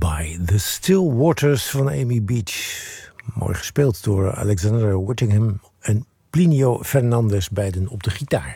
By the Still Waters van Amy Beach. Mooi gespeeld door Alexander Whittingham en Plinio Fernandez, beiden op de gitaar.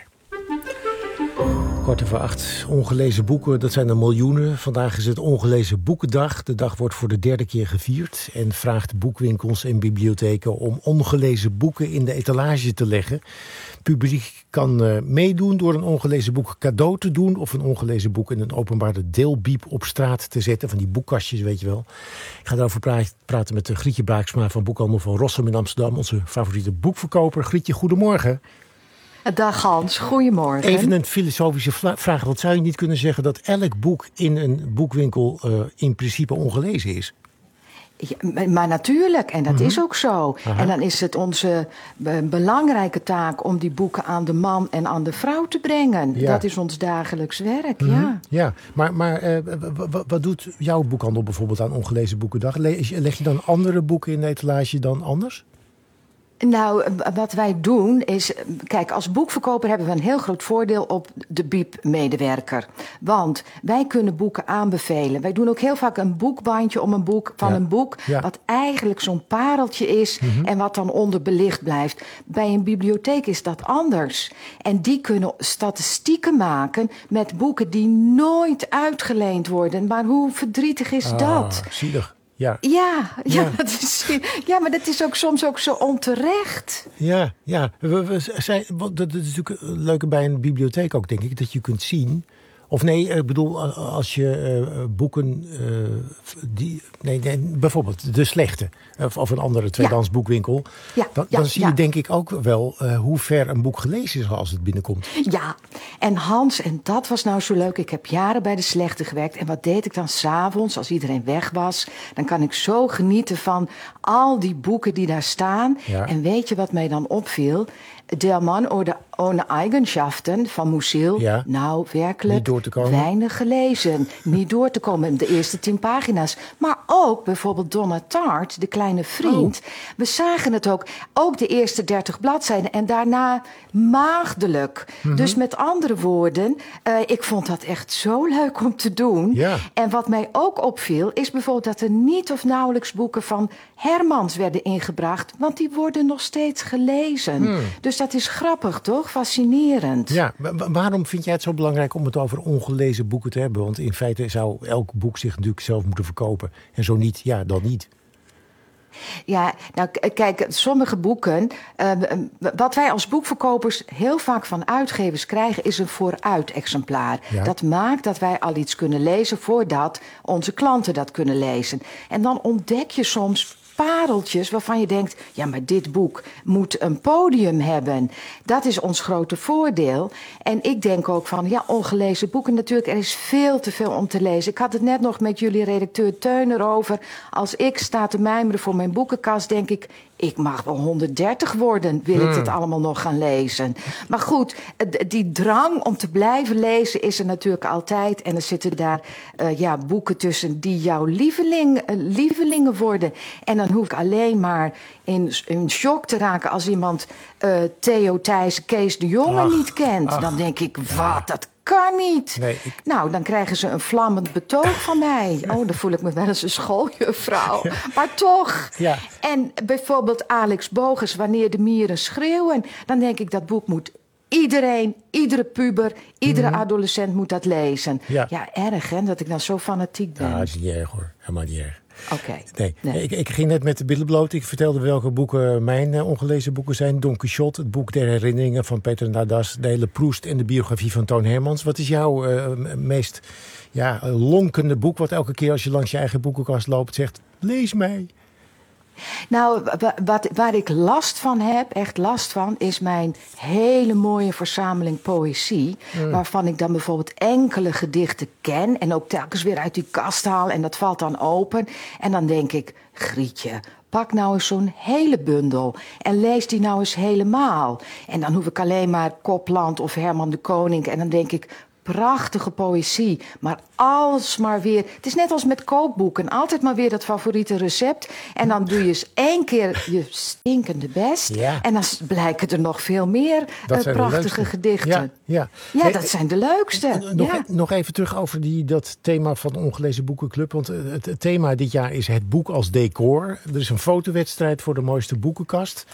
7:15, ongelezen boeken, dat zijn er miljoenen. Vandaag is het ongelezen boekendag. De dag wordt voor de 3e keer gevierd en vraagt boekwinkels en bibliotheken om ongelezen boeken in de etalage te leggen. Het publiek kan meedoen door een ongelezen boek cadeau te doen of een ongelezen boek in een openbare deelbiep op straat te zetten. Van die boekkastjes, weet je wel. Ik ga daarover praten met Grietje Braaksma van Boekhandel van Rossum in Amsterdam. Onze favoriete boekverkoper. Grietje, goedemorgen. Dag Hans, goedemorgen. Even een filosofische vraag. Wat zou je niet kunnen zeggen dat elk boek in een boekwinkel in principe ongelezen is? Ja, maar natuurlijk, en dat is ook zo. Aha. En dan is het onze belangrijke taak om die boeken aan de man en aan de vrouw te brengen. Ja. Dat is ons dagelijks werk, ja. Ja, maar wat doet jouw boekhandel bijvoorbeeld aan ongelezen boekendag? Leg je dan andere boeken in de etalage dan anders? Nou, wat wij doen is... Kijk, als boekverkoper hebben we een heel groot voordeel op de biep-medewerker. Want wij kunnen boeken aanbevelen. Wij doen ook heel vaak een boekbandje om een boek van een boek... Ja. wat eigenlijk zo'n pareltje is en wat dan onderbelicht blijft. Bij een bibliotheek is dat anders. En die kunnen statistieken maken met boeken die nooit uitgeleend worden. Maar hoe verdrietig is dat? Zielig. Ja. Ja. Ja. Maar dat is ook soms ook zo onterecht. Ja. Dat is natuurlijk een leuke bij een bibliotheek ook, denk ik. Dat je kunt zien... Of nee, ik bedoel, als je boeken... bijvoorbeeld De Slechte. Of een andere tweedehands boekwinkel. Dan zie je denk ik ook wel hoe ver een boek gelezen is als het binnenkomt. Ja, en Hans, en dat was nou zo leuk. Ik heb jaren bij De Slechte gewerkt. En wat deed ik dan 's avonds als iedereen weg was? Dan kan ik zo genieten van al die boeken die daar staan. Ja. En weet je wat mij dan opviel? Der Mann ohne Eigenschaften van Musil. Ja. Nou, werkelijk Niet door te komen. weinig gelezen. Niet door te komen, de eerste 10 pagina's. Maar ook bijvoorbeeld Donna Tartt, De Kleine Vriend. We zagen het ook de eerste 30 bladzijden. En daarna maagdelijk. Dus met andere woorden, ik vond dat echt zo leuk om te doen. Ja. En wat mij ook opviel, is bijvoorbeeld dat er niet of nauwelijks boeken van Hermans werden ingebracht. Want die worden nog steeds gelezen. Dus dat is grappig, toch? Fascinerend. Ja, waarom vind jij het zo belangrijk om het over ongelezen boeken te hebben? Want in feite zou elk boek zich natuurlijk zelf moeten verkopen. En zo niet, ja, dan niet. Ja, nou kijk, sommige boeken... wat wij als boekverkopers heel vaak van uitgevers krijgen... is een vooruit-exemplaar. Ja. Dat maakt dat wij al iets kunnen lezen voordat onze klanten dat kunnen lezen. En dan ontdek je soms pareltjes waarvan je denkt... ja, maar dit boek moet een podium hebben. Dat is ons grote voordeel. En ik denk ook van, ja, ongelezen boeken natuurlijk... er is veel te veel om te lezen. Ik had het net nog met jullie redacteur Teun erover. Als ik sta te mijmeren voor mijn boekenkast, denk ik... ik mag wel 130 worden, wil ik dit allemaal nog gaan lezen. Maar goed, die drang om te blijven lezen is er natuurlijk altijd. En er zitten daar boeken tussen die jouw lievelingen worden. En dan hoef ik alleen maar in shock te raken als iemand Theo Thijs, Kees de Jonge niet kent. Dan denk ik, wat, dat kan niet. Nee, Nou, dan krijgen ze een vlammend betoog van mij. Oh, dan voel ik me wel eens een schooljuffrouw. Ja. Maar toch. Ja. En bijvoorbeeld Alex Bogens, Wanneer de mieren schreeuwen. Dan denk ik, dat boek moet iedereen, iedere puber, iedere adolescent moet dat lezen. Ja, erg hè, dat ik dan zo fanatiek ben. Ja, dat is niet erg hoor. Helemaal niet erg. Oké. Nee. Ik ging net met de billen bloot. Ik vertelde welke boeken mijn ongelezen boeken zijn. Don Quixote, het boek der herinneringen van Peter Nadas, de hele Proest en de biografie van Toon Hermans. Wat is jouw meest lonkende boek, wat elke keer als je langs je eigen boekenkast loopt zegt, lees mij? Nou, waar ik last van heb, echt last van, is mijn hele mooie verzameling poëzie. Waarvan ik dan bijvoorbeeld enkele gedichten ken en ook telkens weer uit die kast haal en dat valt dan open. En dan denk ik, Grietje, pak nou eens zo'n hele bundel en lees die nou eens helemaal. En dan hoef ik alleen maar Copland of Herman de Koning en dan denk ik, prachtige poëzie. Maar alsmaar weer... Het is net als met kookboeken. Altijd maar weer dat favoriete recept. En dan doe je eens 1 keer je stinkende best. Ja. En dan blijken er nog veel meer prachtige gedichten. Ja. Ja, dat zijn de leukste. Nog even terug over dat thema van de Ongelezen Boekenclub. Want het thema dit jaar is het boek als decor. Er is een fotowedstrijd voor de mooiste boekenkast.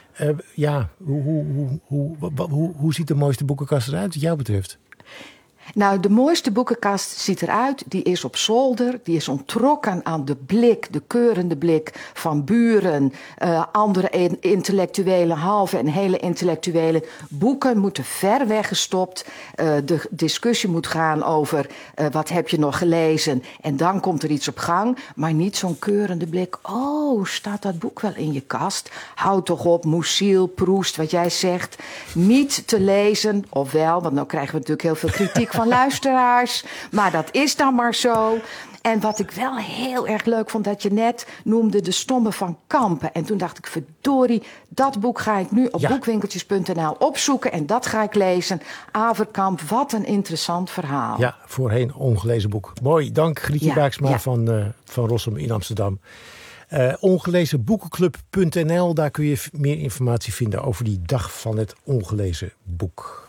Hoe ziet de mooiste boekenkast eruit wat jou betreft? Nou, de mooiste boekenkast ziet eruit. Die is op zolder. Die is onttrokken aan de blik, de keurende blik van buren. Andere intellectuele, halve en hele intellectuele. Boeken moeten ver weggestopt. De discussie moet gaan over wat heb je nog gelezen. En dan komt er iets op gang. Maar niet zo'n keurende blik. Oh, staat dat boek wel in je kast? Houd toch op, Musil, Proest, wat jij zegt. Niet te lezen, ofwel, want nou krijgen we natuurlijk heel veel kritiek van luisteraars. Maar dat is dan maar zo. En wat ik wel heel erg leuk vond, dat je net noemde De Stomme van Kampen. En toen dacht ik, verdorie, dat boek ga ik nu op boekwinkeltjes.nl opzoeken. En dat ga ik lezen. Averkamp, wat een interessant verhaal. Ja, voorheen ongelezen boek. Mooi, dank Grietje Baaksma van Rossum in Amsterdam. Ongelezenboekenclub.nl, daar kun je meer informatie vinden over die dag van het ongelezen boek.